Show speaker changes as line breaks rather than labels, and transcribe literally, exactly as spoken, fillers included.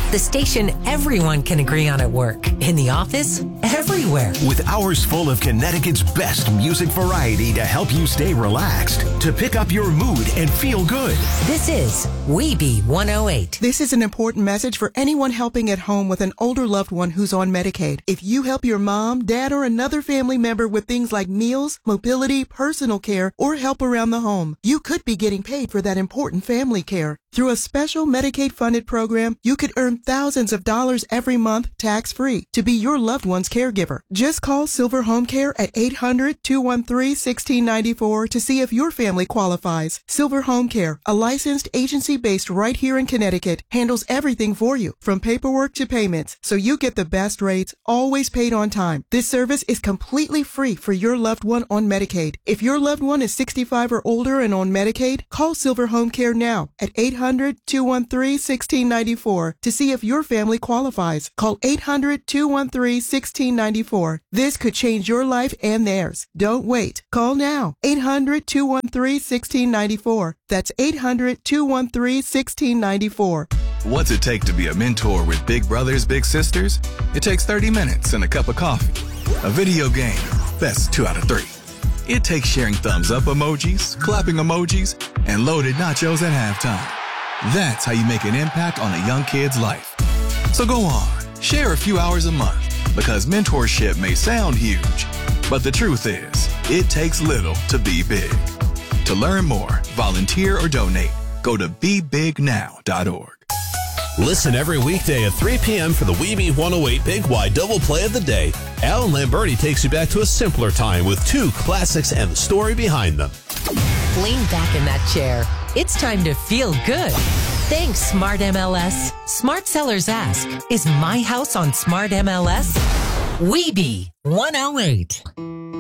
The station everyone can agree on at work, in the office, everywhere.
With hours full of Connecticut's best music variety to help you stay relaxed, to pick up your mood and feel good.
This is Weeby one oh eight.
This is an important message for anyone helping at home with an older loved one who's on Medicaid. If you help your mom, dad, or another family member with things like meals, mobility, personal care, or help around the home, you could be getting paid for that important family care. Through a special Medicaid-funded program, you could earn thousands of dollars every month tax-free to be your loved one's caregiver. Just call Silver Home Care at eight hundred, two one three, one six nine four to see if your family qualifies. Silver Home Care, a licensed agency based right here in Connecticut, handles everything for you, from paperwork to payments, so you get the best rates, always paid on time. This service is completely free for your loved one on Medicaid. If your loved one is sixty-five or older and on Medicaid, call Silver Home Care now at eight hundred, two one three, one six nine four to see if your family qualifies. Call eight hundred, two one three, one six nine four. This could change your life and theirs. Don't wait. Call now. eight hundred, two one three, one six nine four. That's eight hundred, two one three, one six nine four.
What's it take to be a mentor with big brothers, big sisters? It takes thirty minutes and a cup of coffee. A video game, best two out of three. It takes sharing thumbs up emojis, clapping emojis, and loaded nachos at halftime. That's how you make an impact on a young kid's life. So go on, share a few hours a month, because mentorship may sound huge, but the truth is, it takes little to be big. To learn more, volunteer, or donate, go to be big now dot org.
Listen every weekday at three p.m. for the Weeby one oh eight Big Y Double Play of the Day. Alan Lamberti takes you back to a simpler time with two classics and the story behind them.
Lean back in that chair. It's time to feel good. Thanks, Smart M L S. Smart sellers ask, is my house on Smart M L S? Weeby one oh eight.